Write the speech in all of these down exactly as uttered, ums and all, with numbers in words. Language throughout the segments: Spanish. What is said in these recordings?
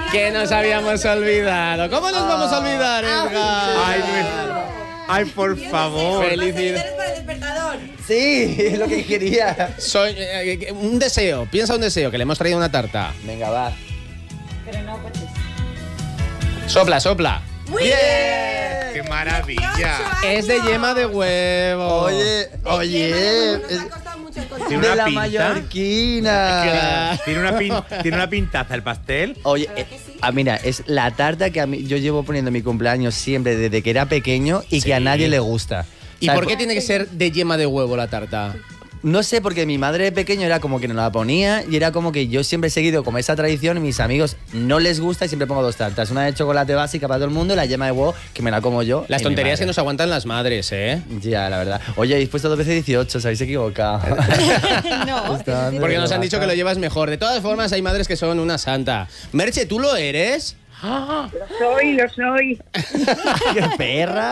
Que nos habíamos olvidado. ¿Cómo nos vamos a olvidar, Edgar? Ay, ay, por favor. Felicidades para el despertador. Sí, es lo que quería. Soy, eh, un deseo, piensa un deseo, que le hemos traído una tarta. Venga, va. Pero no, pues. Sopla, sopla. ¡Muy bien! ¡Qué maravilla! Es de yema de huevo. Oye, oye. Nos ha costado mucho encontrar. Tiene De una la pinta. mallorquina. Tiene una, pin- tiene una pintaza el pastel. Oye, eh, ah, mira, es la tarta que a mí, yo llevo poniendo en mi cumpleaños siempre desde que era pequeño y Sí. que a nadie le gusta. ¿Y ¿Sabes? por qué tiene que ser de yema de huevo la tarta? No sé, porque mi madre de pequeño era como que nos la ponía y era como que yo siempre he seguido como esa tradición y mis amigos no les gusta y siempre pongo dos tartas. Una de chocolate básica para todo el mundo y la yema de huevo que me la como yo. Las y mi tonterías que madre. nos aguantan las madres, ¿eh? Ya, la verdad. Oye, habéis puesto dos veces dieciocho, os habéis equivocado. No. Está dando Porque de nos han dicho vaca. que lo llevas mejor. De todas formas, hay madres que son una santa. Merche, ¿tú lo eres? Lo soy, lo soy. ¡Qué perra!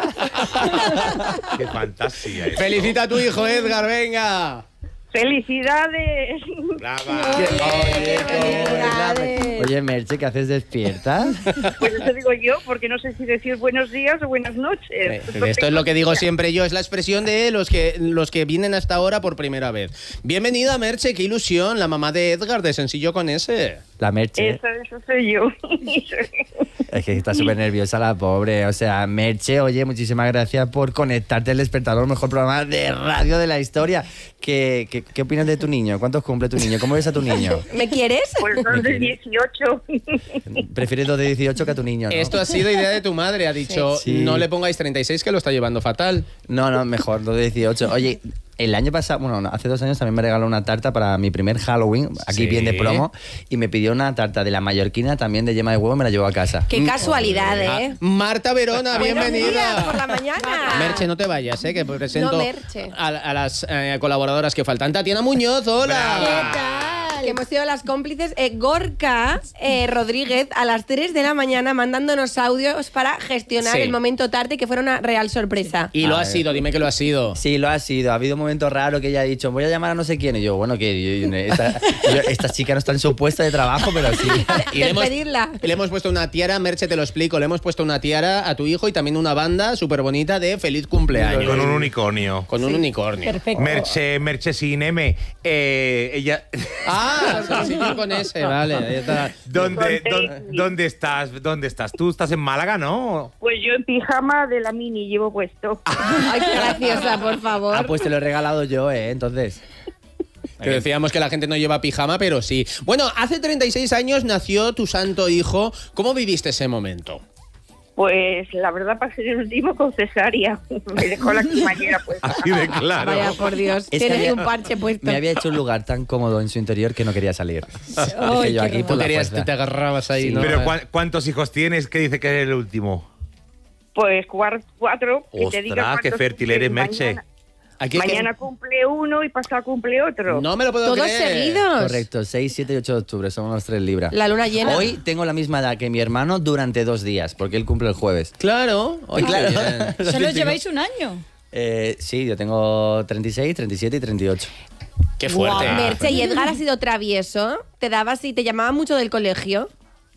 ¡Qué fantasía es! Felicita a tu hijo, Edgar, venga. ¡Felicidades! ¡Brava! Oye, Felicidades. Oye, Merche, ¿qué haces despierta? Pues eso digo yo, porque no sé si decir buenos días o buenas noches. Eh, Esto es lo que digo siempre yo, es la expresión de los que, los que vienen hasta ahora por primera vez. Bienvenida, Merche, qué ilusión, la mamá de Edgar, de Sencillo con ese. La Merche. Eso, eso soy yo. Es que está súper nerviosa la pobre. O sea, Merche, oye, muchísimas gracias por conectarte al Despertador, el mejor programa de radio de la historia. ¿Qué, qué, qué opinas de tu niño? ¿Cuántos cumple tu niño? ¿Cómo ves a tu niño? ¿Me quieres? Pues son de dieciocho. ¿Prefieres dos de dieciocho que a tu niño, no? Esto ha sido idea de tu madre, ha dicho, Sí. no le pongáis treinta y seis que lo está llevando fatal. No, no, mejor, dos de dieciocho. Oye, el año pasado, bueno, no, hace dos años también me regaló una tarta para mi primer Halloween, aquí Sí. bien de promo, y me pidió una tarta de la mallorquina también de yema de huevo y me la llevó a casa. Qué casualidad, Ah, ¿eh? Marta Verona, Buenos días, bienvenida. por la mañana. Merche, no te vayas, ¿eh? Que presento No, Merche. a, a las eh, colaboradoras que faltan. Tatiana Muñoz, hola. ¿Qué tal? Que hemos sido las cómplices. Eh, Gorka eh, Rodríguez a las tres de la mañana mandándonos audios para gestionar Sí. el momento tarde, que fuera una real sorpresa. Y lo A ha ver. sido, dime que lo ha sido. Sí, lo ha sido. Ha habido un momento raro que ella ha dicho, voy a llamar a no sé quién. Y yo, bueno, que yo- yo- esta, yo- esta chica no está en su puesto de trabajo, pero sí. Y le hemos, Despedirla. le hemos puesto una tiara, Merche, te lo explico, le hemos puesto una tiara a tu hijo y también una banda súper bonita de feliz cumpleaños. Con un unicornio. Con un unicornio. Perfecto. Merche, Merche sin M. Eh, ella. Ah, sencillo con ese, vale, ahí está. ¿Dónde, Con dónde, Daisy. ¿Dónde estás? ¿Dónde estás? Tú estás en Málaga, ¿no? Pues yo en pijama de la mini llevo puesto. Ay, qué graciosa, por favor. Ah, pues te lo he regalado yo, ¿eh? Entonces. Que decíamos que la gente no lleva pijama, pero sí. Bueno, hace treinta y seis años nació tu santo hijo. ¿Cómo viviste ese momento? Pues la verdad pasé el último con cesárea. Me dejó la cremallera puesta. Así de claro. Vaya, por Dios. Es que Tienes había- un parche puesto. Me había hecho un lugar tan cómodo en su interior que no quería salir. Dije yo aquí por Tú la querías, fuerza. te agarrabas ahí, Sí. ¿no? Pero ¿cuá- ¿cuántos hijos tienes? ¿Qué dice que eres el último? Pues cuar- cuatro. que te diga Ostras, qué cuántos fértil cumplen eres, Merche. mañana. Aquí es que- Mañana cumple uno y pasado cumple otro. No me lo puedo Todos creer. seguidos. Correcto, seis, siete y ocho de octubre, somos los tres libras. La luna llena. Hoy tengo la misma edad que mi hermano durante dos días, porque él cumple el jueves. Claro. Oye, Claro. qué bien. Solo lleváis un año. Eh, sí, yo tengo treinta y seis, treinta y siete y treinta y ocho. Qué fuerte. Guau, Merche, ¿y Edgar ha sido travieso? ¿Te daba si te llamaba mucho del colegio?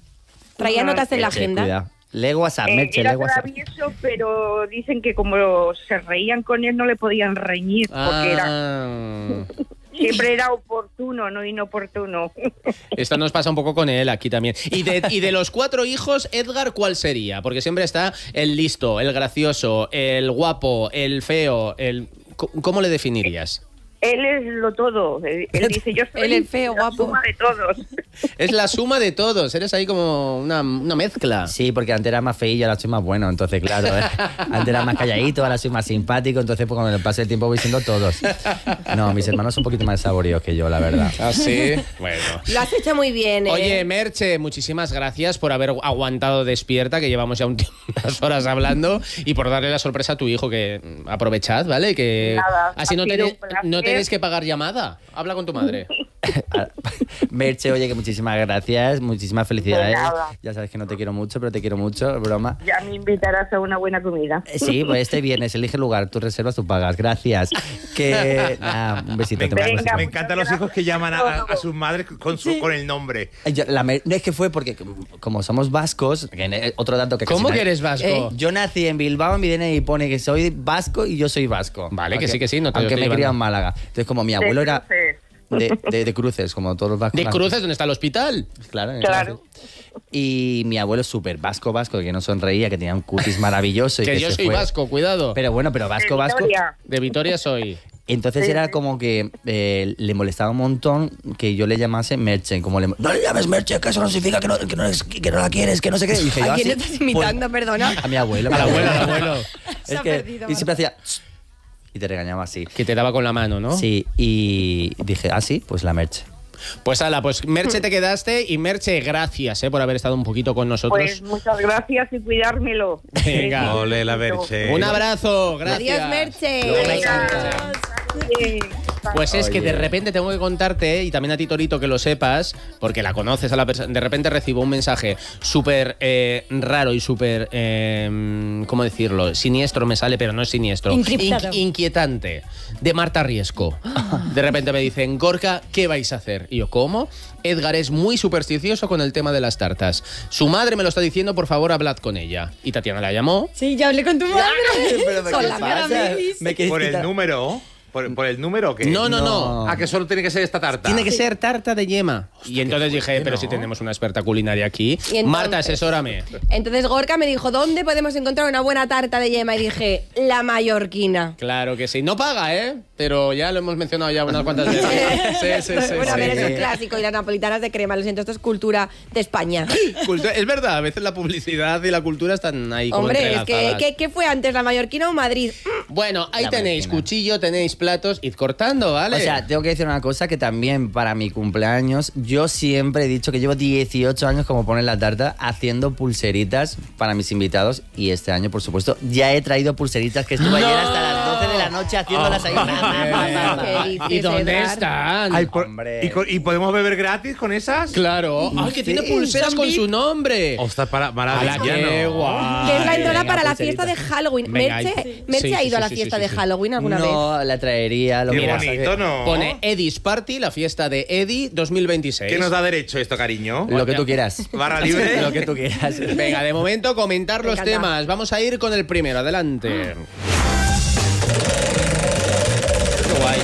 ¿Traía No, notas en la Merche, agenda? cuidado. Le WhatsApp, Eh, Merche, era le WhatsApp. travieso, pero dicen que como se reían con él no le podían reñir, porque era, Ah. siempre era oportuno, no inoportuno. Esto nos pasa un poco con él aquí también. Y de, y de los cuatro hijos, Edgar, ¿cuál sería? Porque siempre está el listo, el gracioso, el guapo, el feo, el... ¿Cómo le definirías? Él es lo todo. Él él dice, yo soy Él es feo, la guapo. suma de todos. Es la suma de todos, eres ahí como una, una mezcla. Sí, porque antes era más feillo, ahora soy más bueno, entonces claro, ¿eh? Antes era más calladito, ahora soy más simpático, entonces pues, con el paso del tiempo voy siendo todos. No, mis hermanos son un poquito más saboríos que yo, la verdad. ¿Ah, sí? Bueno. Lo has hecho muy bien, ¿eh? Oye, Merche, muchísimas gracias por haber aguantado despierta, que llevamos ya un tiempo- unas horas hablando, y por darle la sorpresa a tu hijo, que mm, aprovechad, ¿vale? Que Nada, así ha no sido tenéis, un placer. no tenéis que pagar llamada. Habla con tu madre. Merche, oye, que muchísimas gracias, muchísimas felicidades. De nada. Ya sabes que no te quiero mucho, pero te quiero mucho, broma. Ya me invitarás a una buena comida. Eh, Sí, pues este viernes elige lugar, tú reservas, tú pagas. Gracias. Que nada, un besito. Me, te mando un encanta- besito. me encantan los hijos que llaman a, a sus madres con, su, con el nombre. Ay, yo- la mer- no, es que fue porque como somos vascos, que en- otro dato que casi ¿Cómo nadie- que eres vasco? Eh, Yo nací en Bilbao, en mi D N I pone que soy vasco y yo soy vasco. Vale, que Aunque- sí, que sí, no te lo Aunque estoy me he criado en llevando. Málaga. Entonces, como mi abuelo era de, de- de cruces, como todos los vascos. ¿De nacen- Cruces, donde está el hospital? Claro. Claro. Y mi abuelo es súper vasco, vasco, que no sonreía, que tenía un cutis maravilloso. Y Que que yo se soy fue. vasco, cuidado. Pero bueno, pero vasco, De vasco. Vitoria. De Vitoria soy. Entonces Sí, era sí. como que eh, le molestaba un montón que yo le llamase Merche. Como le, no le llames Merche, que eso no significa que no, que no, es- que no la quieres, que no sé qué. Y dije, yo ¿A quién así, estás imitando, pues, perdona? a mi abuelo. Al abuelo, al abuelo. Se Es ha que, perdido, y siempre hacía... "Tss", y te regañaba así. Que te daba con la mano, ¿no? Sí, y dije, ah, sí, pues la Merche. Pues ala, pues Merche te quedaste y Merche, gracias eh, por haber estado un poquito con nosotros. Pues muchas gracias y cuidármelo. Venga. Ole, la Merche. Un abrazo, gracias. Adiós, Merche. Venga. Bien. Pues es que de Oye. repente tengo que contarte, y también a ti, Torito, que lo sepas, porque la conoces a la persona. De repente recibo un mensaje súper eh, raro y súper, eh, ¿cómo decirlo? Siniestro me sale, pero no es siniestro. Encriptado. Inqui- inquietante. De Marta Riesco. De repente me dicen, Gorka, ¿qué vais a hacer? Y yo, ¿cómo? Edgar es muy supersticioso con el tema de las tartas. Su madre me lo está diciendo, por favor, hablad con ella. Y Tatiana la llamó. Sí, ya hablé con tu madre. Pero, Con ¿qué la pasa? cara feliz. Me quedé ¿Por el quita- número? ¿Por, por el número o qué? No, no, no. No. Ah, que solo tiene que ser esta tarta. Tiene que ser tarta de yema. Y entonces dije, fuerte, pero ¿no? si tenemos una experta culinaria aquí. Y entonces- Marta, asesórame. Entonces Gorka me dijo, ¿dónde podemos encontrar una buena tarta de yema? Y dije, la mallorquina. Claro que sí. No paga, ¿eh? Pero ya lo hemos mencionado ya unas cuantas veces. Sí, sí, sí. bueno, a sí. ver, eso es clásico. Y las napolitanas de crema, lo siento, esto es cultura de España. Cultura- Es verdad, a veces la publicidad y la cultura están ahí como Hombre, es que, entrelazadas. ¿qué, ¿qué fue antes, la mallorquina o Madrid? Bueno, ahí La tenéis máquina. cuchillo, tenéis platos, id cortando, ¿vale? O sea, tengo que decir una cosa que también para mi cumpleaños, yo siempre he dicho que llevo dieciocho años, como pone en la tarta, haciendo pulseritas para mis invitados. Y este año, por supuesto, ya he traído pulseritas que estuve ayer hasta las doce de la noche haciéndolas ahí. ¿Qué dices, ¿Y dónde Edgar? están? Ay, por- Hombre. ¿y, co- y podemos beber gratis con esas? Claro. Ay, que tiene pulseras con su nombre. Ostras, para, ¡Hala, maravilla, qué ¿no? guay! Que es la entrada venga, para la pulserita. fiesta de Halloween. Venga, Merche, sí. Merche Sí, ha sí, ido a la sí, fiesta sí, de sí. Halloween alguna vez. No, la traería. Lo Qué que pasa bonito, que- ¿no? Pone Eddie's Party, la fiesta de Eddie dos mil veintiséis. ¿Qué nos da derecho esto, cariño? Lo que tú quieras. Barra libre. Lo que tú quieras. Venga, de momento comentar Me los encanta. temas. Vamos a ir con el primero, adelante. Qué guay.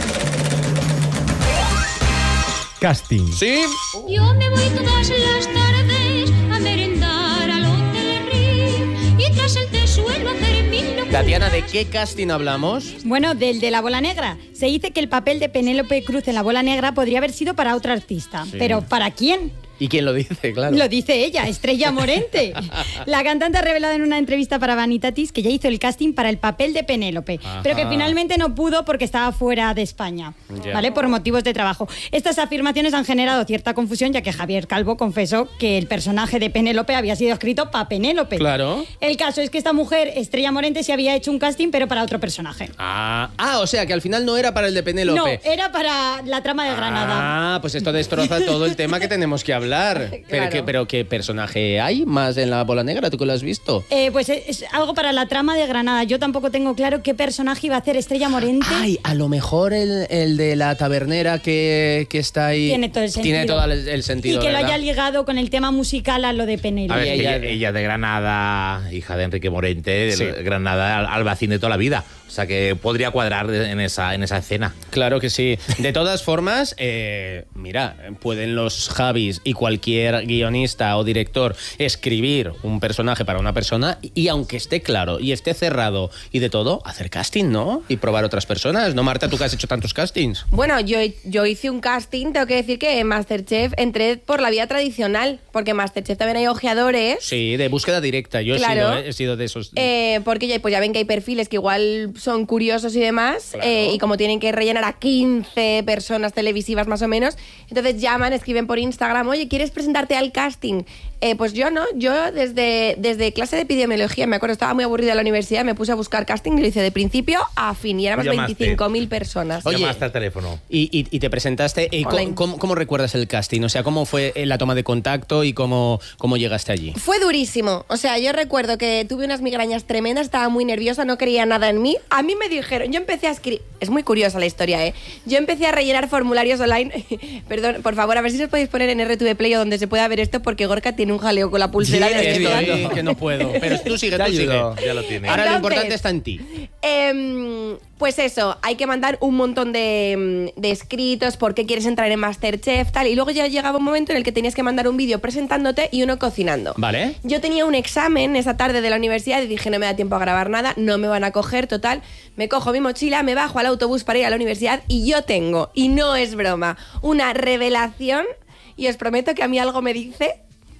Casting. ¿Sí? Yo me voy todas las tardes a merendar al Hotel Riff y tras el té suelo hacer mil locuras. Tatiana, ¿de qué casting hablamos? Bueno, del de la bola negra. Se dice que el papel de Penélope Cruz en la bola negra podría haber sido para otra artista. Pero ¿para quién? ¿Y quién lo dice? Claro. Lo dice ella, Estrella Morente. La cantante ha revelado en una entrevista para Vanitatis que ya hizo el casting para el papel de Penélope, Ajá. pero que finalmente no pudo porque estaba fuera de España, Ya. ¿vale? Por motivos de trabajo. Estas afirmaciones han generado cierta confusión, ya que Javier Calvo confesó que el personaje de Penélope había sido escrito para Penélope. Claro. El caso es que esta mujer, Estrella Morente, se había hecho un casting, pero para otro personaje. Ah, ah, o sea que al final no era para el de No, Penélope. era para la trama de Granada. Ah, pues esto destroza todo el tema que tenemos que hablar. Pero, Claro. ¿qué, pero ¿qué personaje hay más en la bola negra? ¿Tú que lo has visto? Eh, pues es, es algo para la trama de Granada. Yo tampoco tengo claro qué personaje iba a hacer Estrella Morente. Ay, a lo mejor el, el de la tabernera que, que está ahí. Tiene todo el sentido. Tiene todo el, el sentido. y que lo ¿verdad? haya ligado con el tema musical a lo de A Penélope. ver, Y que ella- ella, ella de Granada, hija de Enrique Morente, de Sí. Granada, al- albacín de toda la vida. O sea que podría cuadrar en esa, en esa escena. Claro que sí. De todas formas, eh, mira, pueden los Javis y cualquier guionista o director escribir un personaje para una persona y aunque esté claro y esté cerrado y de todo, hacer casting, ¿no? Y probar otras personas. ¿No, Marta, tú que has hecho tantos castings? Bueno, yo, yo hice un casting, tengo que decir que en Masterchef entré por la vía tradicional, porque en Masterchef también hay ojeadores. Sí, de búsqueda directa. Yo he, Claro. sido, eh, he sido de esos. Eh, porque ya, pues ya ven que hay perfiles que igual son curiosos y demás, Claro. eh, y como tienen que rellenar a quince personas televisivas más o menos, entonces llaman, escriben por Instagram, oye, ¿quieres presentarte al casting? Eh, pues yo no, yo desde, desde clase de epidemiología, me acuerdo, estaba muy aburrida en la universidad, me puse a buscar casting y lo hice de principio a fin, y éramos Llamaste. veinticinco mil personas. Oye, Llamaste al teléfono. Y, y- y te presentaste. ¿Y Online. cómo, cómo- cómo recuerdas el casting? O sea, ¿cómo fue eh, la toma de contacto y cómo, cómo llegaste allí? Fue durísimo. O sea, yo recuerdo que tuve unas migrañas tremendas, estaba muy nerviosa, no creía nada en mí. A mí me dijeron, yo empecé a escribir. Es muy curiosa la historia, ¿eh? Yo empecé a rellenar formularios online. Perdón, por favor, a ver si os podéis poner en R T V Play o donde se pueda ver esto, porque Gorka tiene un jaleo con la pulsera Sí, de sí, esto. sí, que no puedo. Pero tú sigue, Te tú sigue. ayudo. Ya lo tiene. Ahora lo Entonces, importante está en ti. Em, pues eso, hay que mandar un montón de, de escritos, por qué quieres entrar en Masterchef, tal. Y luego ya llegaba un momento en el que tenías que mandar un vídeo presentándote y uno cocinando. Vale. Yo tenía un examen esa tarde de la universidad y dije, no me da tiempo a grabar nada, no me van a coger, total. Me cojo mi mochila, me bajo al autobús para ir a la universidad y yo tengo, y no es broma, una revelación, y os prometo que a mí algo me dice,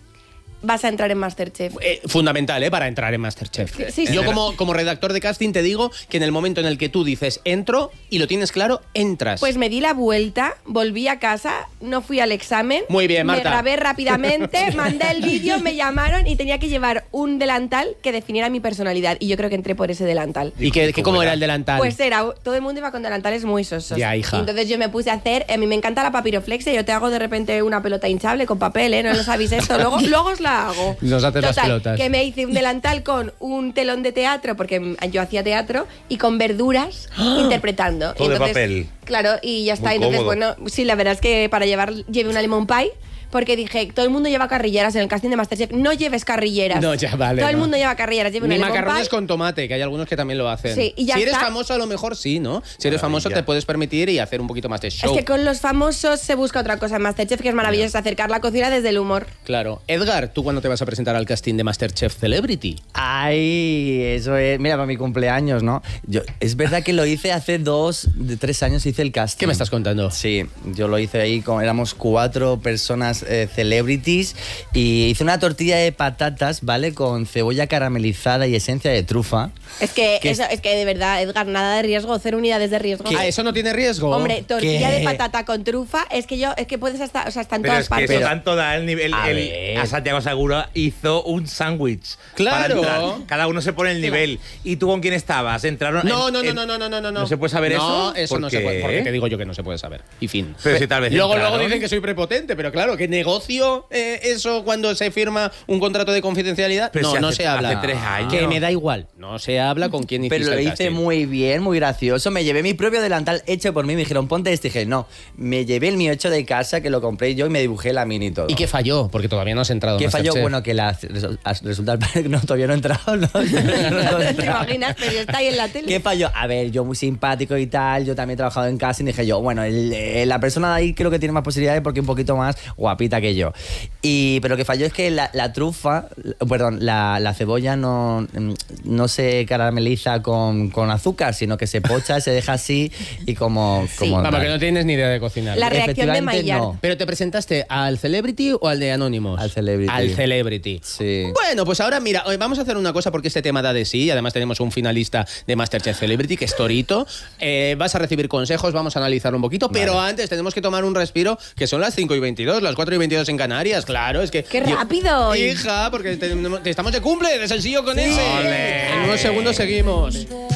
vas a entrar en Masterchef. Eh, fundamental, ¿eh? Para entrar en Masterchef. Sí, sí. Yo como, como redactor de casting te digo que en el momento en el que tú dices entro y lo tienes claro, entras. Pues me di la vuelta, volví a casa, no fui al examen. Muy bien, Marta. Me grabé rápidamente, mandé el vídeo, me llamaron y tenía que llevar un delantal que definiera mi personalidad. Y yo creo que entré por ese delantal. ¿Y qué, qué- cómo era el delantal? Pues era, todo el mundo iba con delantales muy sosos. Ya, hija. Y entonces yo me puse a hacer, a mí me encanta la papiroflexia, yo te hago de repente una pelota hinchable con papel, ¿eh? No lo sabéis esto, luego, luego os la hago. Nos haces las Total, pelotas. que me hice un delantal con un telón de teatro, porque yo hacía teatro, y con verduras interpretando. Todo Y de entonces, papel. Claro, y ya está. Muy Entonces, cómodo. bueno, sí, la verdad es que para llevar, llevé una lemon pie. Porque dije, todo el mundo lleva carrilleras en el casting de Masterchef. No lleves carrilleras. No, ya vale, Todo el no. mundo lleva carrilleras. Lleve Ni una lemon macarrones pie. con tomate, que hay algunos que también lo hacen. Sí, y ya si eres está. famoso, a lo mejor sí, ¿no? Si eres famoso, Maravilla. te puedes permitir y hacer un poquito más de show. Es que con los famosos se busca otra cosa en Masterchef, que es maravilloso, es acercar la cocina desde el humor. Claro. Edgar, ¿tú cuándo te vas a presentar al casting de Masterchef Celebrity? Ay, eso es. Mira, para mi cumpleaños, ¿no? Yo, es verdad que lo hice hace dos, de tres años hice el casting. ¿Qué me estás contando? Sí, yo lo hice ahí, con, éramos cuatro personas eh, celebrities y hice una tortilla de patatas, ¿vale? Con cebolla caramelizada y esencia de trufa. Es que, ¿Qué eso, es que de verdad, Edgar, nada de riesgo, cero unidades de riesgo. Ah, ¿eso no tiene riesgo? Hombre, tortilla ¿Qué? de patata con trufa, es que yo, es que puedes hasta, o sea, hasta en Pero todas es que partes. eso tanto da el nivel. A el- ver. a Santiago Segura hizo un sándwich. Claro. para entrar. Cada uno se pone el nivel. ¿Y tú con quién estabas? ¿Entraron? No, en- no, no, en- no, no, no, no, no. ¿No se puede saber eso? No, eso ¿Por no qué? se puede. Porque te digo yo que no se puede saber. Y fin. Pero si tal vez Luego, luego entraron. dicen que soy prepotente, pero claro, ¿qué negocio eh, eso cuando se firma un contrato de confidencialidad? Pero no, si no hace- se habla. hace tres años. Que me da igual. No se habla con quién hiciste Pero lo el hice casting. muy bien, muy gracioso. Me llevé mi propio delantal hecho por mí. Me dijeron, ponte este. Y dije, no. Me llevé el mío hecho de casa, que lo compré yo y me dibujé la mini y todo. ¿Y qué falló? Porque todavía no has entrado. en ¿Qué falló? Masterchef. Bueno, que la, resulta que no, todavía no he entrado. ¿no? No he ¿Te entrado. imaginas? Pero está ahí en la tele. ¿Qué falló? A ver, yo muy simpático y tal, yo también he trabajado en casting y dije yo, bueno, el- eh, la persona de ahí creo que tiene más posibilidades porque es un poquito más guapita que yo. Y, pero lo que falló es que la, la trufa, perdón, la, la cebolla no, no se carameliza con, con azúcar, sino que se pocha, se deja así y como... Sí. como Vamos, tal. que no tienes ni idea de cocinar. La reacción de Efectivamente, Maillard. no. ¿Pero te presentaste al Celebrity o al de Anonymous? Al Celebrity. Al Celebrity. Sí. Bueno, pues ahora mira, hoy vamos a hacer una cosa porque este tema da de sí. Además tenemos un finalista de Masterchef Celebrity, que es Torito. Eh, vas a recibir consejos, vamos a analizarlo un poquito. Pero antes tenemos que tomar un respiro, que son las cinco y veintidós, las cuatro y veintidós en Canarias. Claro, es que... ¡Qué rápido! Hija, porque tenemos- estamos de cumple, de sencillo con ese. Ole. En unos segundos seguimos.